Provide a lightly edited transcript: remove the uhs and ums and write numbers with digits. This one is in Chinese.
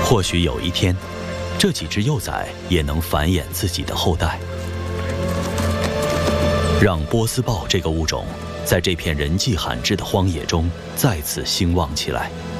或许有一天，这几只幼崽也能繁衍自己的后代，让波斯豹这个物种在这片人迹罕至的荒野中再次兴旺起来。